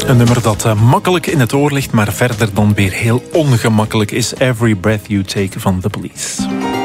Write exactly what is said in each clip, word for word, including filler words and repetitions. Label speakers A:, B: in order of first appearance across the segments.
A: Een nummer dat uh, makkelijk in het oor ligt, maar verder dan weer heel ongemakkelijk is Every Breath You Take van The Police.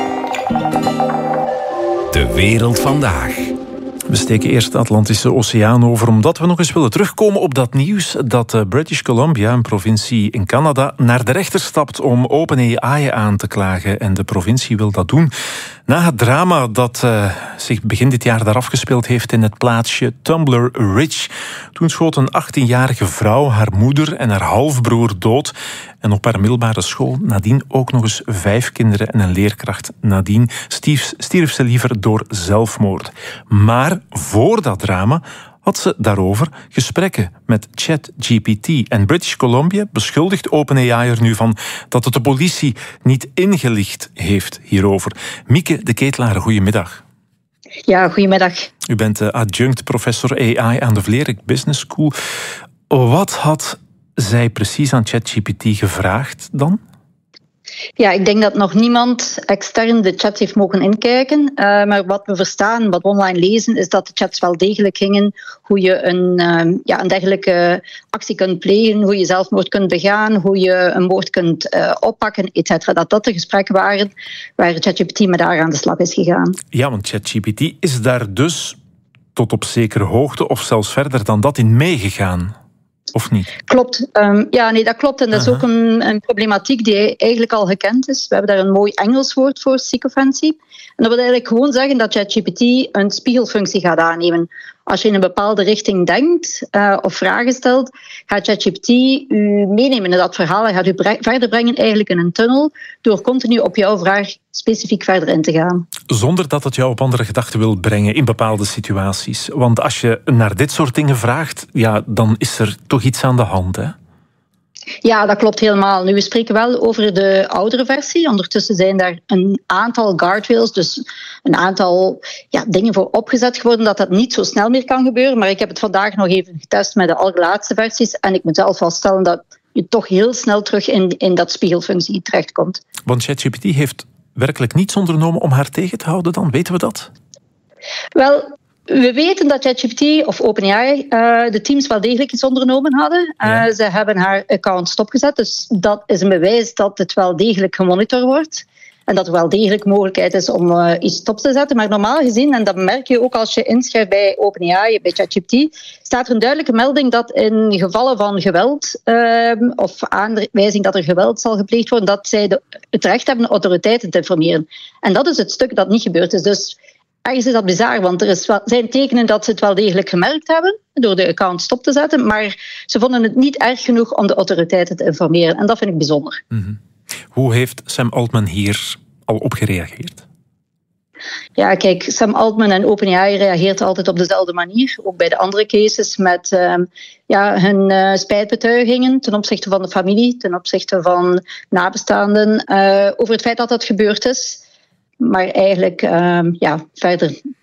B: De wereld vandaag.
A: We steken eerst de Atlantische Oceaan over, omdat we nog eens willen terugkomen op dat nieuws dat uh, British Columbia, een provincie in Canada, naar de rechter stapt om OpenAI aan te klagen. En de provincie wil dat doen na het drama dat uh, zich begin dit jaar daar afgespeeld heeft in het plaatsje Tumbler Ridge. Toen schoot een achttienjarige vrouw haar moeder en haar halfbroer dood. En op haar middelbare school nadien ook nog eens vijf kinderen en een leerkracht. Nadien stierf, stierf ze liever door zelfmoord. Maar voor dat drama had ze daarover gesprekken met ChatGPT. En British Columbia beschuldigt OpenAI er nu van dat het de politie niet ingelicht heeft hierover. Mieke de Ketelaar, goedemiddag.
C: Ja, goedemiddag.
A: U bent adjunct professor A I aan de Vlerik Business School. Wat had zij precies aan ChatGPT gevraagd dan?
C: Ja, ik denk dat nog niemand extern de chats heeft mogen inkijken. Uh, maar wat we verstaan, wat we online lezen, is dat de chats wel degelijk gingen hoe je een, uh, ja, een dergelijke actie kunt plegen, hoe je zelfmoord kunt begaan, hoe je een moord kunt uh, oppakken, et cetera. Dat dat de gesprekken waren waar ChatGPT met haar aan de slag is gegaan.
A: Ja, want ChatGPT is daar dus tot op zekere hoogte of zelfs verder dan dat in meegegaan. Of niet?
C: Klopt. Um, ja, nee, dat klopt. En dat is Aha. ook een, een problematiek die eigenlijk al gekend is. We hebben daar een mooi Engels woord voor, sycophancy. En dat wil eigenlijk gewoon zeggen dat ChatGPT een spiegelfunctie gaat aannemen. Als je in een bepaalde richting denkt uh, of vragen stelt, gaat ChatGPT u meenemen in dat verhaal. Hij gaat u bre- verder brengen eigenlijk in een tunnel door continu op jouw vraag specifiek verder in te gaan.
A: Zonder dat het jou op andere gedachten wil brengen in bepaalde situaties. Want als je naar dit soort dingen vraagt, ja, dan is er toch iets aan de hand, hè?
C: Ja, dat klopt helemaal. Nu, we spreken wel over de oudere versie. Ondertussen zijn daar een aantal guardrails, dus een aantal ja, dingen voor opgezet geworden dat dat niet zo snel meer kan gebeuren. Maar ik heb het vandaag nog even getest met de allerlaatste versies. En ik moet zelf vaststellen dat je toch heel snel terug in, in dat spiegelfunctie terechtkomt.
A: Want ChatGPT heeft werkelijk niets ondernomen om haar tegen te houden dan? Weten we dat?
C: Wel, we weten dat ChatGPT of OpenAI uh, de teams wel degelijk iets ondernomen hadden. Ja. Uh, ze hebben haar account stopgezet, dus dat is een bewijs dat het wel degelijk gemonitord wordt. En dat er wel degelijk mogelijkheid is om uh, iets stop te zetten. Maar normaal gezien, en dat merk je ook als je inschrijft bij OpenAI, bij ChatGPT, staat er een duidelijke melding dat in gevallen van geweld uh, of aanwijzing dat er geweld zal gepleegd worden, dat zij de, het recht hebben de autoriteiten te informeren. En dat is het stuk dat niet gebeurd is. Dus ergens is dat bizar, want er is wel, zijn tekenen dat ze het wel degelijk gemerkt hebben door de account stop te zetten, maar ze vonden het niet erg genoeg om de autoriteiten te informeren. En dat vind ik bijzonder.
A: Mm-hmm. Hoe heeft Sam Altman hier al op gereageerd?
C: Ja, kijk, Sam Altman en OpenAI reageert altijd op dezelfde manier. Ook bij de andere cases met uh, ja, hun uh, spijtbetuigingen ten opzichte van de familie, ten opzichte van nabestaanden, uh, over het feit dat dat gebeurd is. Maar eigenlijk, uh, ja, verder